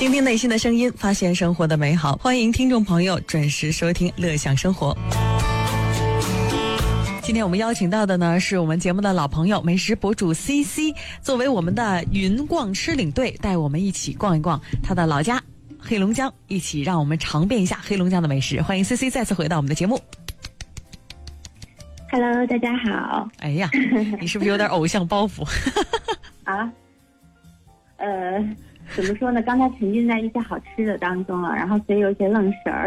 倾听内心的声音，发现生活的美好。欢迎听众朋友准时收听乐享生活。今天我们邀请到的呢是我们节目的老朋友，美食博主 CC， 作为我们的云逛吃领队，带我们一起逛一逛他的老家黑龙江，一起让我们尝遍一下黑龙江的美食。欢迎 CC 再次回到我们的节目。 Hello， 大家好。 哎呀，你是不是有点偶像包袱？ 啊，怎么说呢？刚才沉浸在一些好吃的当中了，然后所以有一些愣神儿。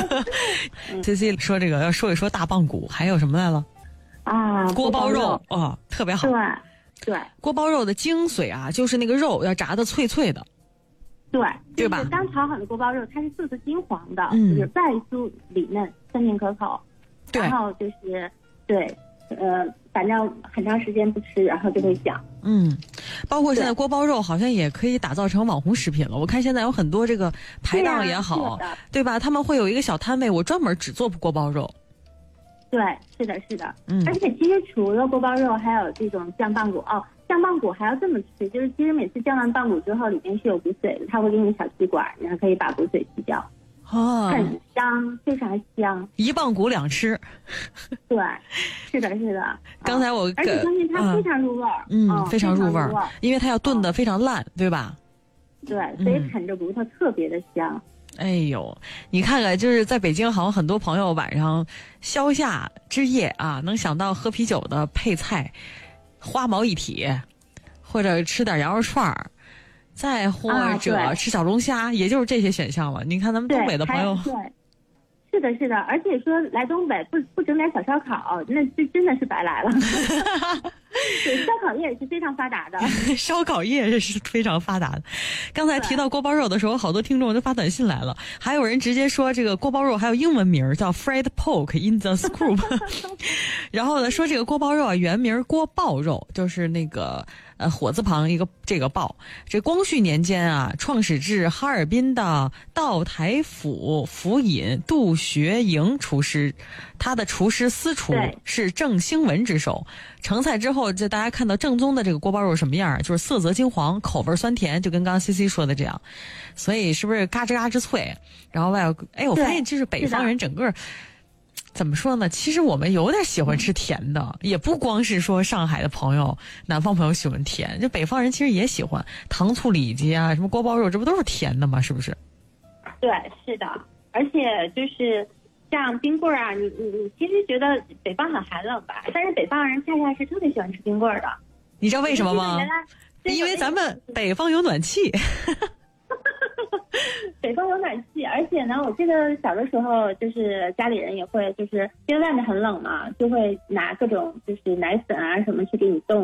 CC 说这个要说一说大棒骨，还有什么来了？ 啊， 锅包肉哦，特别好。 对， 锅包肉的精髓啊，就是那个肉要炸的脆脆的。对吧？ 刚炒好的锅包肉，它是色泽金黄的，就是外酥里嫩，酸甜可口。 对， 然后就是反正很长时间不吃，然后就会想。 包括现在锅包肉好像也可以打造成网红食品了。我看现在有很多这个排档也好，对吧？他们会有一个小摊位，我专门只做锅包肉。 对，是的。而且其实除了锅包肉，还有这种酱棒骨哦。酱棒骨还要这么吃，就是其实每次酱完棒骨之后，里面是有骨髓的，他会给你小吸管，然后可以把骨髓去掉。很香，非常香。 一棒骨两吃。 对，是的。 刚才我而且关键它非常入味儿。 非常入味儿，因为它要炖得非常烂，对吧？ 对，所以啃着骨头特别的香。 哎呦，你看看，就是在北京，好像很多朋友晚上消夏之夜啊，能想到喝啤酒的配菜，花毛一体，或者吃点羊肉串儿，再或者吃小龙虾，也就是这些选项了。你看咱们东北的朋友， 对，是的，而且说来东北不整点小烧烤，那这真的是白来了。对，烧烤业是非常发达的。 烧烤业是非常发达的。刚才提到锅包肉的时候，好多听众就发短信来了，还有人直接说这个锅包肉还有英文名叫 fried pork in the scoop。然后呢，说这个锅包肉啊，原名锅爆肉，就是那个火字旁一个这个爆。这光绪年间啊，创始至哈尔滨的道台府府尹杜学营厨师，他的厨师私厨是郑兴文之手。成菜之后，就大家看到正宗的这个锅包肉什么样，就是色泽金黄，口味酸甜，就跟刚刚 CC 说的这样。所以是不是嘎吱嘎吱脆？然后我发现就是北方人整个怎么说呢？其实我们有点喜欢吃甜的，也不光是说上海的朋友、南方朋友喜欢甜，就北方人其实也喜欢糖醋里脊啊，什么锅包肉，这不都是甜的吗？是不是？ 对，是的，而且就是像冰棍啊，你其实觉得北方很寒冷吧？但是北方人恰恰是特别喜欢吃冰棍的。 你知道为什么吗？因为咱们北方有暖气。 北方有暖气，而且呢，我记得小的时候，就是家里人也会，就是因为外面很冷嘛，就会拿各种就是奶粉啊什么去给你冻。